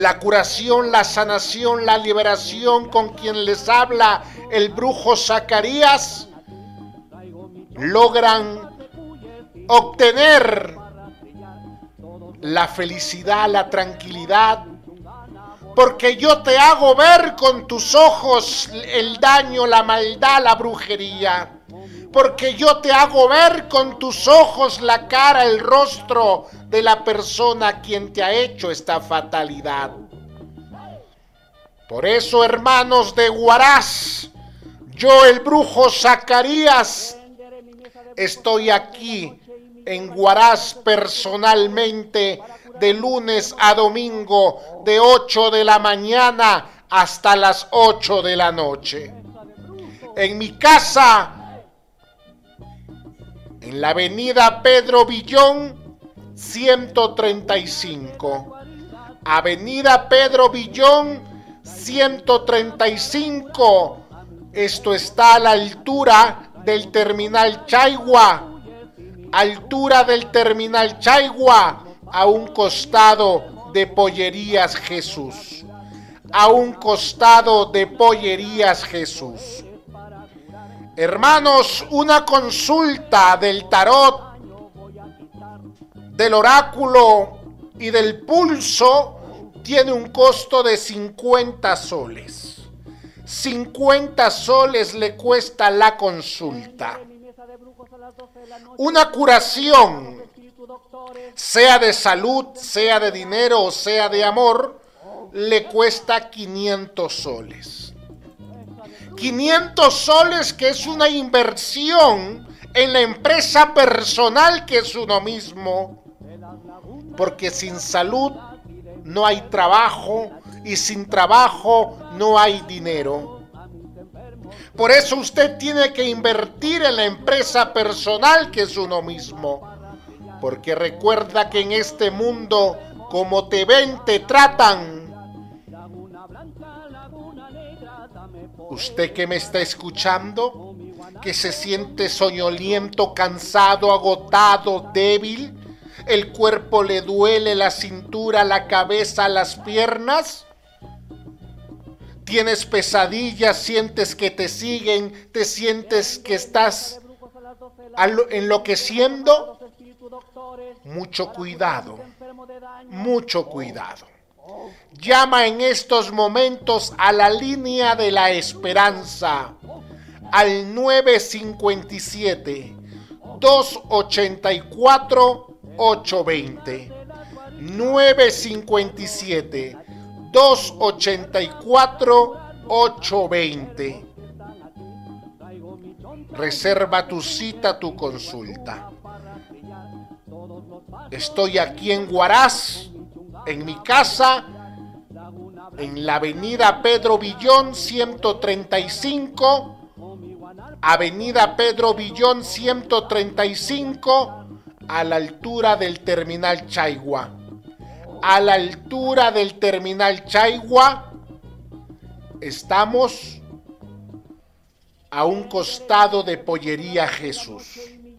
La curación, la sanación, la liberación con quien les habla el brujo Zacarías logran obtener la felicidad, la tranquilidad, porque yo te hago ver con tus ojos el daño, la maldad, la brujería. Porque yo te hago ver con tus ojos la cara, el rostro de la persona a quien te ha hecho esta fatalidad. Por eso, hermanos de Huaraz, yo, el brujo Zacarías, estoy aquí en Huaraz personalmente de lunes a domingo, de 8 de la mañana hasta las 8 de la noche. En mi casa, en la avenida Pedro Villón, 135. Avenida Pedro Villón, 135. Esto está a la altura del Terminal Chaigua. Altura del Terminal Chaigua, a un costado de Pollerías Jesús. A un costado de Pollerías Jesús. Hermanos, una consulta del tarot, del oráculo y del pulso tiene un costo de 50 soles. 50 soles le cuesta la consulta. Una curación, sea de salud, sea de dinero o sea de amor, le cuesta 500 soles. 500 soles, que es una inversión en la empresa personal que es uno mismo. Porque sin salud no hay trabajo y sin trabajo no hay dinero. Por eso usted tiene que invertir en la empresa personal que es uno mismo. Porque recuerda que en este mundo, como te ven, te tratan. Usted que me está escuchando, que se siente soñoliento, cansado, agotado, débil, el cuerpo le duele, la cintura, la cabeza, las piernas, tienes pesadillas, sientes que te siguen, te sientes que estás enloqueciendo, mucho cuidado, mucho cuidado. Llama en estos momentos a la línea de la esperanza, al 957-284-820. 957-284-820. Reserva tu cita, tu consulta. Estoy aquí en Huaraz, en mi casa, en la avenida Pedro Villón 135, avenida Pedro Villón 135, a la altura del Terminal Chaigua. A la altura del Terminal Chaigua estamos a un costado de Pollería Jesús.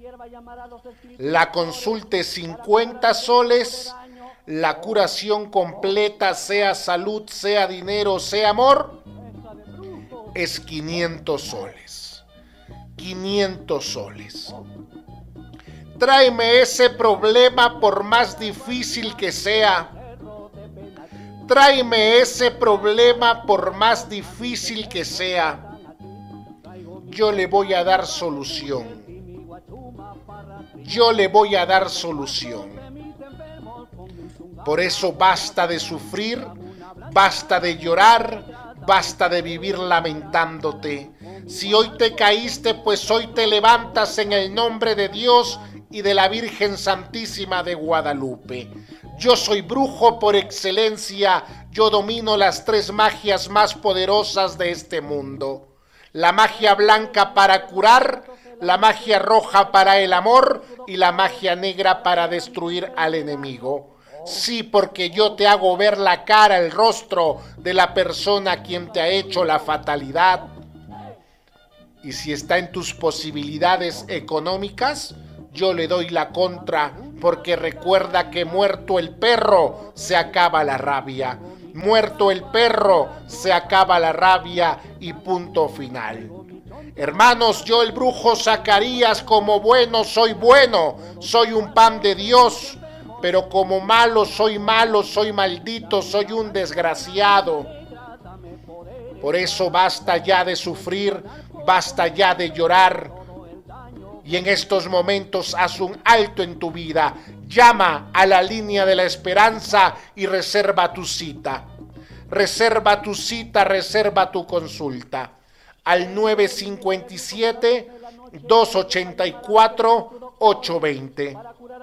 La consulta es 50 soles. La curación completa, sea salud, sea dinero, sea amor, es 500 soles. 500 soles. Tráeme ese problema por más difícil que sea. Tráeme ese problema por más difícil que sea. Yo le voy a dar solución. Yo le voy a dar solución. Por eso basta de sufrir, basta de llorar, basta de vivir lamentándote. Si hoy te caíste, pues hoy te levantas en el nombre de Dios y de la Virgen Santísima de Guadalupe. Yo soy brujo por excelencia, yo domino las 3 magias más poderosas de este mundo. La magia blanca para curar, la magia roja para el amor y la magia negra para destruir al enemigo. Sí, porque yo te hago ver la cara, el rostro de la persona a quien te ha hecho la fatalidad. Y si está en tus posibilidades económicas, yo le doy la contra, porque recuerda que muerto el perro se acaba la rabia. Muerto el perro, se acaba la rabia y punto final. Hermanos, yo el brujo Zacarías, como bueno, soy un pan de Dios, pero como malo, soy maldito, soy un desgraciado. Por eso basta ya de sufrir, basta ya de llorar. Y en estos momentos haz un alto en tu vida. Llama a la línea de la esperanza y reserva tu cita. Reserva tu cita, reserva tu consulta. Al 957-284-820.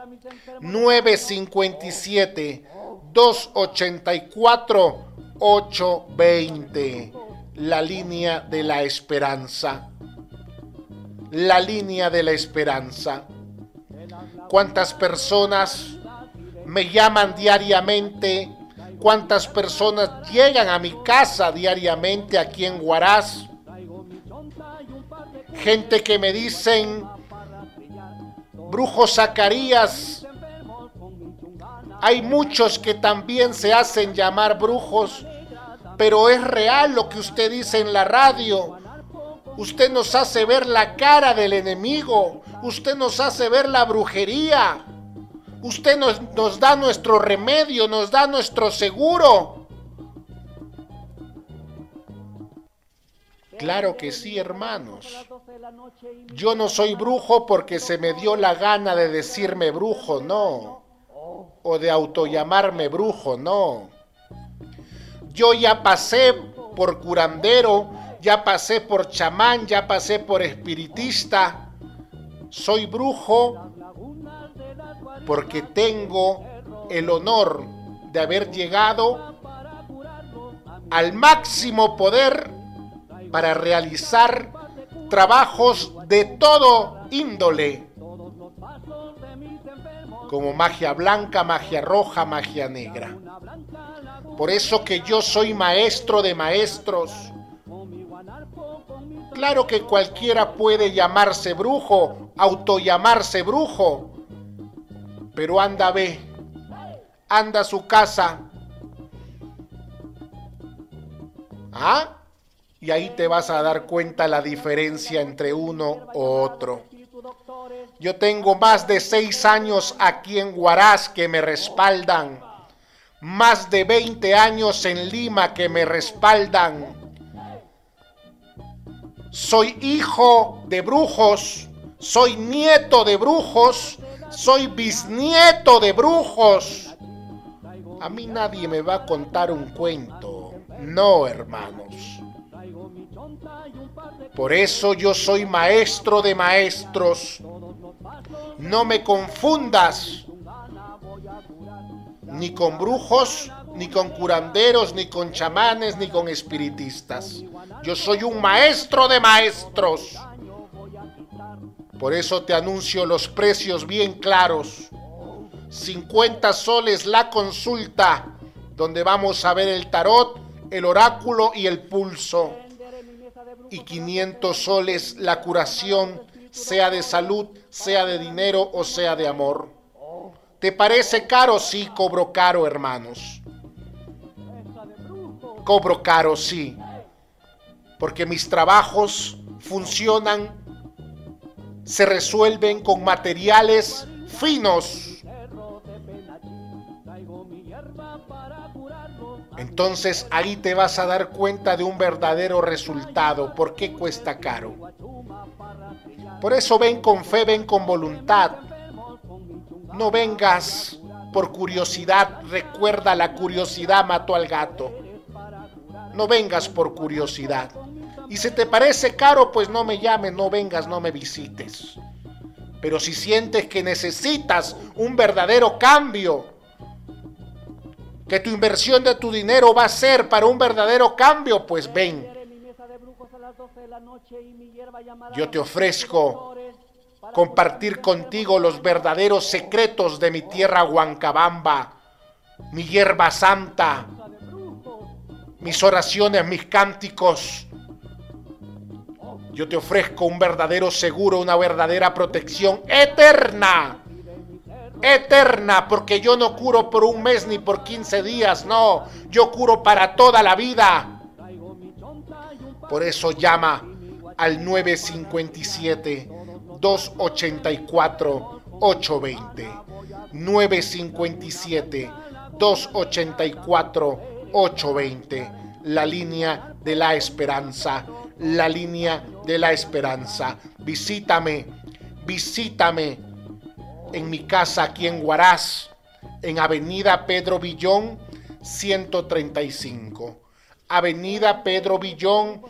957-284-820. La línea de la esperanza. La línea de la esperanza. ¿Cuántas personas me llaman diariamente? ¿Cuántas personas llegan a mi casa diariamente aquí en Huaraz? Gente que me dicen, brujo Zacarías. Hay muchos que también se hacen llamar brujos, pero es real lo que usted dice en la radio. Usted nos hace ver la cara del enemigo. Usted nos hace ver la brujería. Usted nos da nuestro remedio, nos da nuestro seguro. Claro que sí, hermanos. Yo no soy brujo porque se me dio la gana de decirme brujo, no. O de autollamarme brujo, no. Yo ya pasé por curandero, ya pasé por chamán, ya pasé por espiritista. Soy brujo porque tengo el honor de haber llegado al máximo poder para realizar trabajos de todo índole, como magia blanca, magia roja, magia negra. Por eso que yo soy maestro de maestros. Claro que cualquiera puede llamarse brujo, autollamarse brujo, pero anda a su casa. ¿Ah? Y ahí te vas a dar cuenta la diferencia entre uno u otro. Yo tengo más de 6 años aquí en Huaraz que me respaldan. Más de 20 años en Lima que me respaldan. Soy hijo de brujos, soy nieto de brujos, soy bisnieto de brujos. A mí nadie me va a contar un cuento. No, hermanos. Por eso yo soy maestro de maestros. No me confundas ni con brujos, ni con curanderos, ni con chamanes, ni con espiritistas. Yo soy un maestro de maestros. Por eso te anuncio los precios bien claros. 50 soles la consulta, donde vamos a ver el tarot, el oráculo y el pulso. Y 500 soles la curación, sea de salud, sea de dinero o sea de amor. ¿Te parece caro? Sí, cobro caro, hermanos. Cobro caro, sí. Porque mis trabajos funcionan, se resuelven con materiales finos. Entonces ahí te vas a dar cuenta de un verdadero resultado. ¿Por qué cuesta caro? Por eso ven con fe, ven con voluntad. No vengas por curiosidad. Recuerda, la curiosidad mató al gato. No vengas por curiosidad. Y si te parece caro, pues no me llames, no vengas, no me visites. Pero si sientes que necesitas un verdadero cambio, que tu inversión de tu dinero va a ser para un verdadero cambio, pues ven. Yo te ofrezco compartir contigo los verdaderos secretos de mi tierra Huancabamba, mi hierba santa, mis oraciones, mis cánticos. Yo te ofrezco un verdadero seguro, una verdadera protección eterna. eterna, porque yo no curo por un mes ni por 15 días, no, yo curo para toda la vida. Por eso llama al 957-284-820. 957-284-820. La línea de la esperanza. La línea de la esperanza. Visítame en mi casa aquí en Huaraz, en Avenida Pedro Villón 135. Avenida Pedro Villón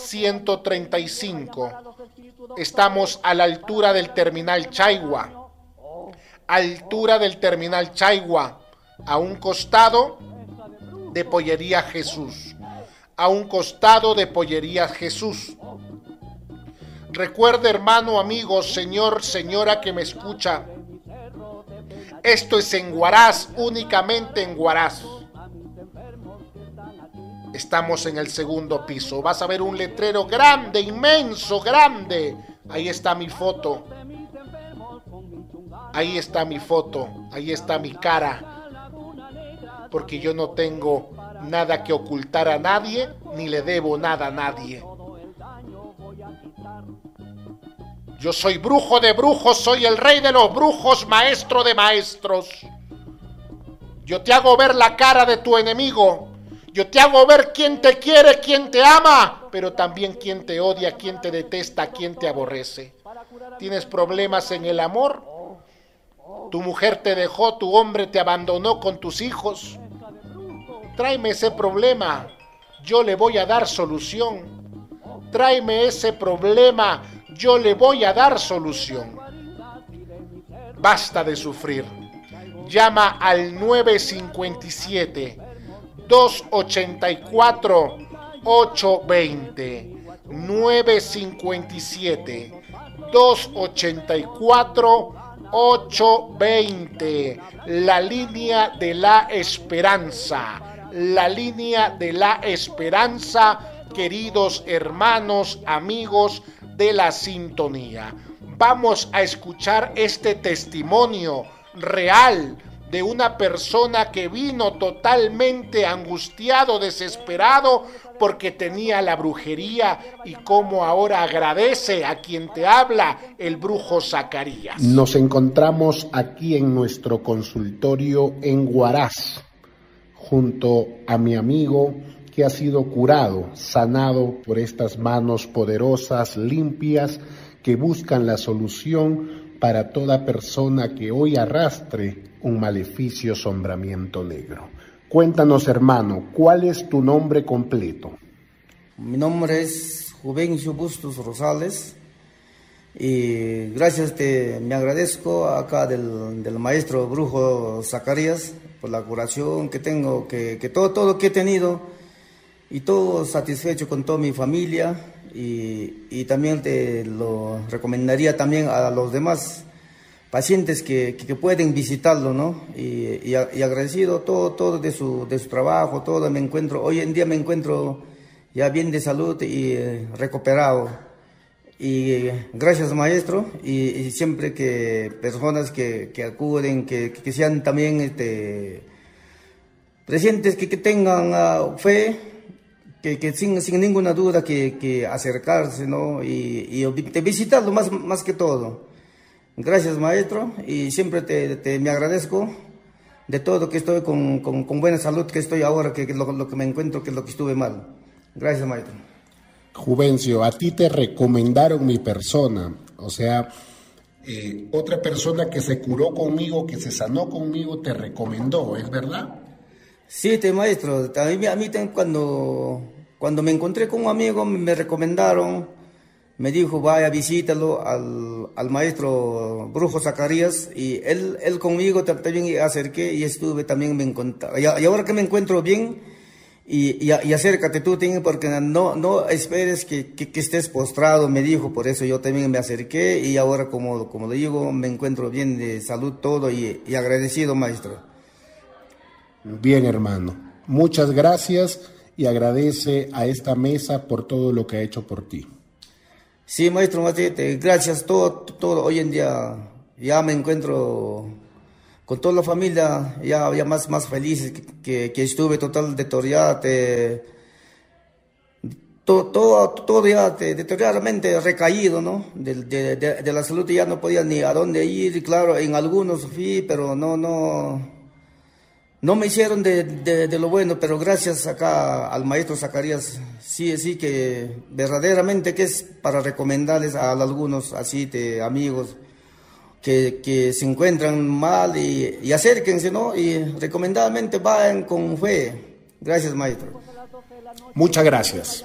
135. Estamos a la altura del Terminal Chaigua. Altura del Terminal Chaigua. A un costado de Pollería Jesús. A un costado de Pollería Jesús. Recuerde, hermano, amigo, señor, señora que me escucha. Esto es en Huaraz, únicamente en Huaraz. Estamos en el segundo piso. Vas a ver un letrero grande, inmenso, grande. Ahí está mi foto. Ahí está mi foto. Ahí está mi cara. Porque yo no tengo nada que ocultar a nadie, ni le debo nada a nadie. Yo soy brujo de brujos, soy el rey de los brujos, maestro de maestros. Yo te hago ver la cara de tu enemigo. Yo te hago ver quién te quiere, quién te ama, pero también quién te odia, quién te detesta, quién te aborrece. ¿Tienes problemas en el amor? Tu mujer te dejó, tu hombre te abandonó con tus hijos. Tráeme ese problema, yo le voy a dar solución. Tráeme ese problema, yo le voy a dar solución. Basta de sufrir. Llama al 957-284-820. 957-284-820. La línea de la esperanza. La línea de la esperanza, queridos hermanos, amigos de la sintonía. Vamos a escuchar este testimonio real de una persona que vino totalmente angustiado, desesperado, porque tenía la brujería y cómo ahora agradece a quien te habla, el brujo Zacarías. Nos encontramos aquí en nuestro consultorio en Huaraz, junto a mi amigo que ha sido curado, sanado por estas manos poderosas, limpias, que buscan la solución para toda persona que hoy arrastre un maleficio sombramiento negro. Cuéntanos, hermano, ¿cuál es tu nombre completo? Mi nombre es Juvencio Bustos Rosales y gracias me agradezco acá del maestro brujo Zacarías por la curación que tengo, que todo que he tenido y todo satisfecho con toda mi familia y también te lo recomendaría también a los demás pacientes que pueden visitarlo, ¿no? Y agradecido todo de su trabajo, todo hoy en día me encuentro ya bien de salud y recuperado. Y gracias, maestro, y siempre que personas que acuden, que sean también presentes, que tengan fe, que sin ninguna duda que acercarse, ¿no? Y de visitarlo más que todo. Gracias, maestro, y siempre me agradezco de todo, que estoy con buena salud, que estoy ahora, que lo que me encuentro, que es lo que estuve mal. Gracias, maestro. Juvencio, a ti te recomendaron mi persona, o sea, otra persona que se curó conmigo, que se sanó conmigo, te recomendó, ¿es verdad? Sí, maestro, a mí cuando me encontré con un amigo me recomendaron, me dijo, vaya, visítalo al maestro brujo Zacarías, y él conmigo también acerqué y estuve también, me encontré, y ahora que me encuentro bien, y acércate tú, porque no esperes que estés postrado, me dijo, por eso yo también me acerqué, y ahora como le digo, me encuentro bien de salud todo, y agradecido, maestro. Bien, hermano, muchas gracias, y agradece a esta mesa por todo lo que ha hecho por ti. Sí, maestro, gracias, todo, hoy en día ya me encuentro con toda la familia, ya más felices que estuve total deteriorado, todo ya deterioradamente recaído, ¿no? De la salud ya no podía ni a dónde ir, claro, en algunos fui, pero no me hicieron de lo bueno, pero gracias acá al maestro Zacarías, sí que verdaderamente que es para recomendarles a algunos así de amigos que se encuentran mal y acérquense, ¿no? Y recomendadamente vayan con fe. Gracias, maestro. Muchas gracias.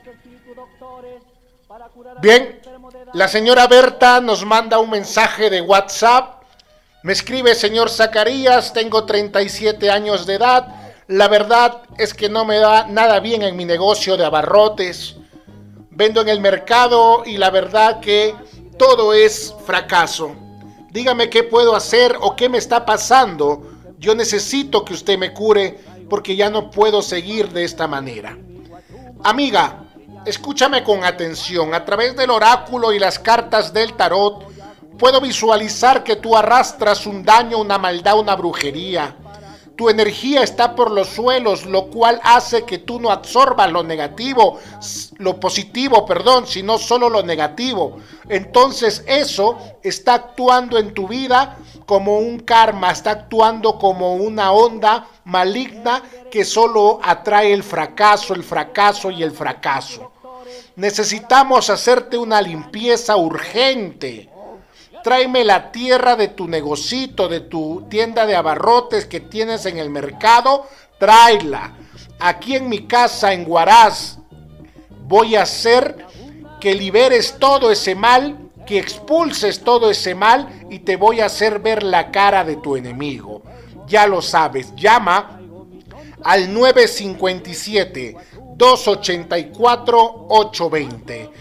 Bien, la señora Berta nos manda un mensaje de WhatsApp. Me escribe: señor Zacarías, tengo 37 años de edad. La verdad es que no me va nada bien en mi negocio de abarrotes. Vendo en el mercado y la verdad que todo es fracaso. Dígame qué puedo hacer o qué me está pasando. Yo necesito que usted me cure porque ya no puedo seguir de esta manera. Amiga, escúchame con atención. A través del oráculo y las cartas del tarot, puedo visualizar que tú arrastras un daño, una maldad, una brujería. Tu energía está por los suelos, lo cual hace que tú no absorbas lo negativo, lo positivo, sino solo lo negativo. Entonces eso está actuando en tu vida como un karma, está actuando como una onda maligna que solo atrae el fracaso y el fracaso. Necesitamos hacerte una limpieza urgente. Tráeme la tierra de tu negocito, de tu tienda de abarrotes que tienes en el mercado, tráela. Aquí en mi casa, en Huaraz, voy a hacer que liberes todo ese mal, que expulses todo ese mal y te voy a hacer ver la cara de tu enemigo. Ya lo sabes, llama al 957-284-820.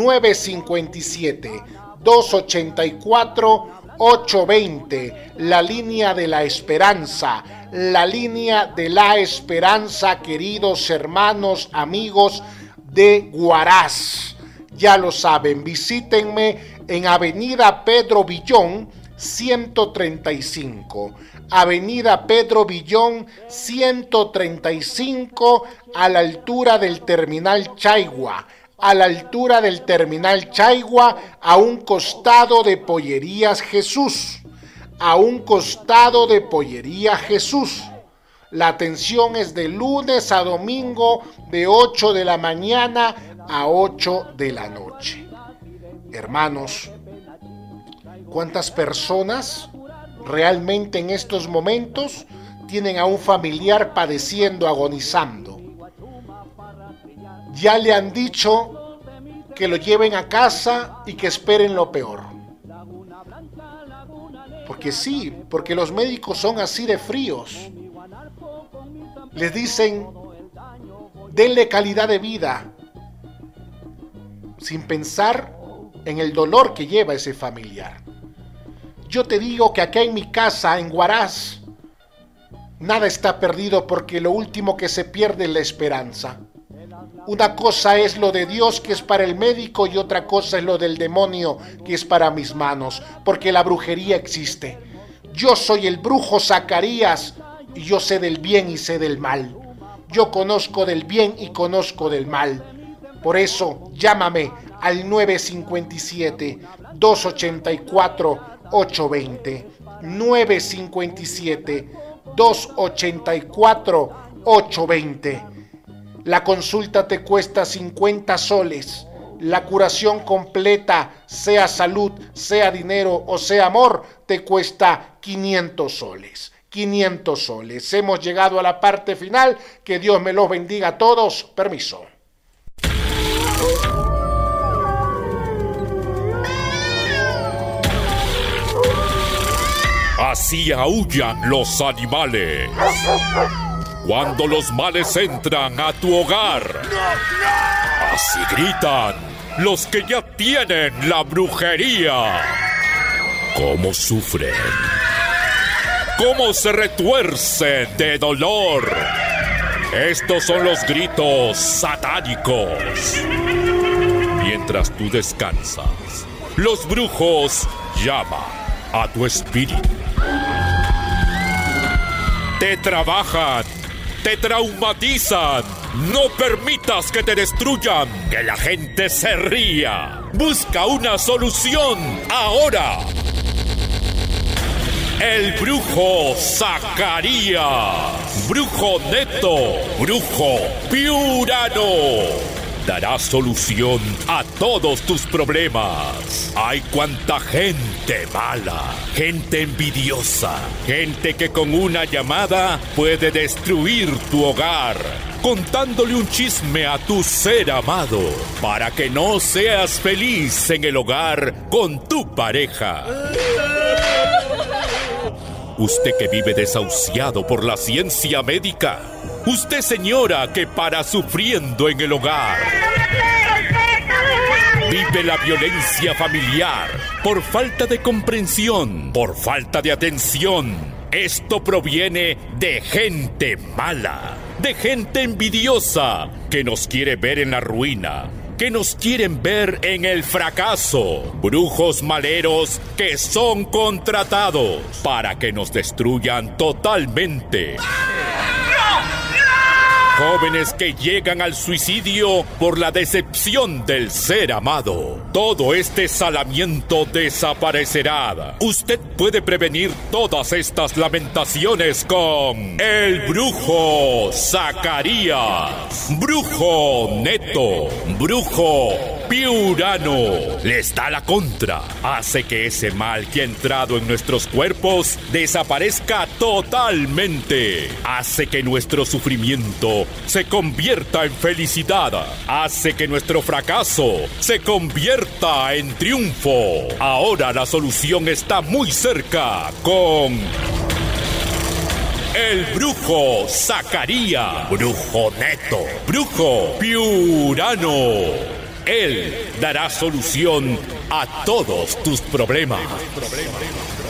957-284-820, la línea de la esperanza, queridos hermanos, amigos de Huaraz. Ya lo saben, visítenme en Avenida Pedro Villón 135. Avenida Pedro Villón 135, a la altura del Terminal Chaigua. A un costado de Pollerías Jesús. La atención es de lunes a domingo de 8 de la mañana a 8 de la noche. Hermanos, ¿cuántas personas realmente en estos momentos tienen a un familiar padeciendo, agonizando? Ya le han dicho que lo lleven a casa y que esperen lo peor. Porque los médicos son así de fríos. Les dicen, denle calidad de vida, sin pensar en el dolor que lleva ese familiar. Yo te digo que acá en mi casa, en Huaraz, nada está perdido, porque lo último que se pierde es la esperanza. Una cosa es lo de Dios, que es para el médico, y otra cosa es lo del demonio, que es para mis manos, porque la brujería existe. Yo soy el brujo Zacarías y yo sé del bien y sé del mal. Yo conozco del bien y conozco del mal. Por eso llámame al 957-284-820. 957-284-820. La consulta te cuesta 50 soles. La curación completa, sea salud, sea dinero o sea amor, te cuesta 500 soles. 500 soles. Hemos llegado a la parte final. Que Dios me los bendiga a todos. Permiso. Así aúllan los animales cuando los males entran a tu hogar. Así gritan los que ya tienen la brujería. ¿Cómo sufren? ¿Cómo se retuercen de dolor? Estos son los gritos satánicos. Mientras tú descansas, los brujos llaman a tu espíritu. te trabajan, te traumatizan. No permitas que te destruyan, que la gente se ría. Busca una solución ahora. El brujo Zacarías, brujo neto, brujo piurano, dará solución a todos tus problemas. Hay cuanta gente mala, gente envidiosa, gente que con una llamada puede destruir tu hogar, contándole un chisme a tu ser amado, para que no seas feliz en el hogar con tu pareja. Usted que vive desahuciado por la ciencia médica. Usted, señora, que para sufriendo en el hogar. Vive la violencia familiar por falta de comprensión, por falta de atención. Esto proviene de gente mala, de gente envidiosa, que nos quiere ver en la ruina, que nos quieren ver en el fracaso. Brujos maleros que son contratados para que nos destruyan totalmente. Jóvenes que llegan al suicidio por la decepción del ser amado. Todo este salamiento desaparecerá. Usted puede prevenir todas estas lamentaciones con el brujo Zacarías, brujo neto, brujo piurano. Les da la contra. Hace que ese mal que ha entrado en nuestros cuerpos desaparezca totalmente. Hace que nuestro sufrimiento se convierta en felicidad. Hace que nuestro fracaso se convierta en triunfo. Ahora la solución está muy cerca con el brujo Zacarías, brujo neto, brujo piurano. Él dará solución a todos tus problemas.